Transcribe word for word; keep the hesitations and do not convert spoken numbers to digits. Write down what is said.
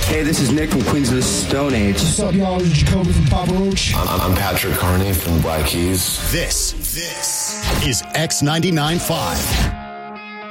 Hey, this is Nick from Queens of the Stone Age. What's up, y'all? This is Jacoby from Papa Roach. I'm, I'm Patrick Carney from Black Keys. This, this is X ninety-nine point five.